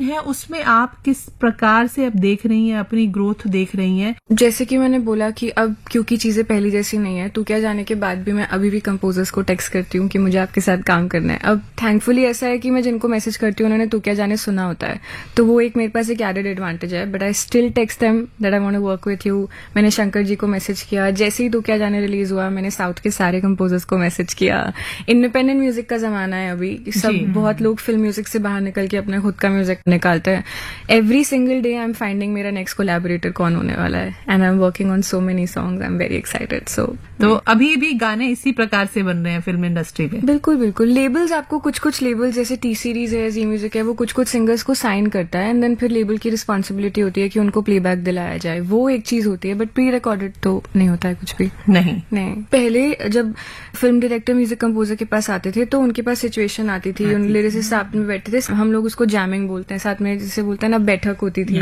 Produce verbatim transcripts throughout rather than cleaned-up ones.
है उसमें आप किस प्रकार से अब देख रही हैं, अपनी ग्रोथ देख रही हैं? जैसे कि मैंने बोला कि अब क्योंकि चीजें पहली जैसी नहीं है, तो क्या जाने के बाद भी मैं अभी भी कंपोजर्स को टेक्स्ट करती हूँ कि मुझे आपके साथ काम करना है। अब थैंकफुली ऐसा है कि मैं जिनको मैसेज करती हूँ उन्होंने तो क्या जाने सुना होता है, तो वो एक मेरे पास एक एडेड एडवांटेज है। But I still text them that I want to work with you. मैंने शंकर जी को मैसेज किया जैसे ही तो क्या जाने रिलीज हुआ, मैंने साउथ के सारे कंपोजर्स को मैसेज किया। इंडिपेंडेंट म्यूजिक का जमाना है अभी, सब बहुत लोग फिल्म म्यूजिक से बाहर निकल के अपना खुद का म्यूजिक निकालते हैं। Every single day I am finding मेरा नेक्स्ट कोलैबोरेटर कौन होने वाला है, and I am working on so many songs. I am very excited. सो तो अभी भी गाने इसी प्रकार से बन रहे हैं फिल्म इंडस्ट्री में? बिल्कुल बिल्कुल। लेबल्स आपको कुछ कुछ लेबल्स जैसे टी सीरीज है, जी म्यूजिक है, वो कुछ कुछ सिंगर्स को साइन करता है, एंड देन फिर लेबल की रिस्पॉन्सिबिलिटी होती है कि उनको प्लेबैक दिलाया जाए, वो एक चीज होती है। बट प्री रिकॉर्डेड तो नहीं होता है कुछ भी। नहीं नहीं। पहले जब फिल्म डायरेक्टर म्यूजिक कंपोजर के पास आते थे तो उनके पास सिचुएशन आती थी, उन लिरिसिस्ट साथ में बैठते थे, हम लोग उसको जैमिंग बोलते हैं, साथ में जिसे बोलते हैं ना बैठक होती थी,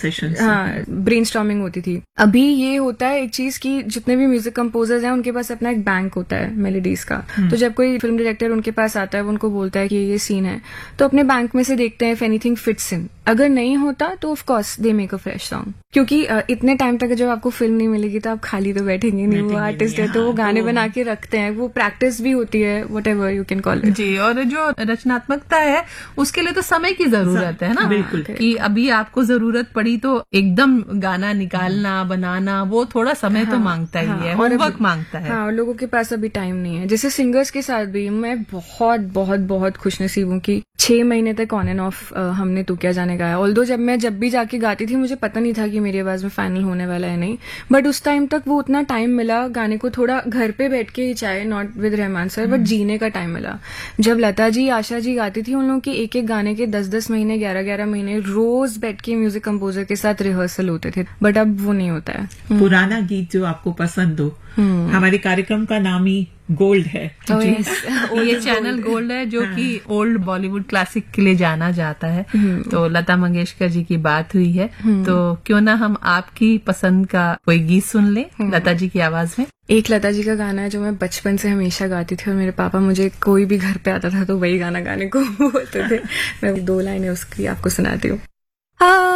हाँ ब्रेनस्टॉर्मिंग होती थी। अभी ये होता है एक चीज की जितने भी म्यूजिक कंपोजर्स हैं उनके पास अपना एक बैंक होता है मेलोडीज का। तो जब कोई फिल्म डायरेक्टर उनके पास आता है, वो उनको बोलता है कि ये सीन है, तो अपने बैंक में से देखते हैं इफ एनीथिंग फिट्स इन। अगर नहीं होता तो of course they make a fresh song, क्योंकि इतने टाइम तक जब आपको फिल्म नहीं मिलेगी तो आप खाली तो बैठेंगे नहीं। वो आर्टिस्ट है तो वो गाने बना के रखते हैं, वो प्रैक्टिस भी होती है, what ever you can call it. जी, और जो रचनात्मकता है उसके लिए तो समय की जरूरत है ना। बिल्कुल कि अभी आपको जरूरत पड़ी तो एकदम गाना निकालना बनाना वो थोड़ा समय हाँ, तो मांगता ही हाँ, है, होमवर्क मांगता है। हाँ, और लोगों के पास अभी टाइम नहीं है। जैसे सिंगर्स के साथ भी मैं बहुत बहुत बहुत खुशनसीब हूँ कि छह महीने तक ऑन एंड ऑफ हमने तू क्या जाने गाया। ऑल्दो जब मैं जब भी जाके गाती थी मुझे पता नहीं था कि मेरी आवाज में फाइनल होने वाला है नहीं, बट उस टाइम तक वो उतना टाइम मिला गाने को थोड़ा घर पे बैठ के ही, चाहे not with Rahman sir, but जीने का टाइम मिला। जब लता जी आशा जी गाती थी उन लोगों के एक एक गाने के दस दस महीने ग्यारह ग्यारह महीने रोज बैठ के म्यूजिक कंपोजर के साथ रिहर्सल होते थे, बट अब वो नहीं होता है। पुराना गीत जो आपको पसंद हो, हमारे कार्यक्रम का नाम ही गोल्ड है। oh, yes. ये चैनल गोल्ड है जो कि ओल्ड बॉलीवुड क्लासिक के लिए जाना जाता है। तो लता मंगेशकर जी की बात हुई है, तो क्यों ना हम आपकी पसंद का कोई गीत सुन लें लता जी की आवाज में। एक लता जी का गाना है जो मैं बचपन से हमेशा गाती थी, और मेरे पापा मुझे कोई भी घर पे आता था तो वही गाना गाने को बोलते थे। मैं दो लाइनें उसकी आपको सुनाती हूँ।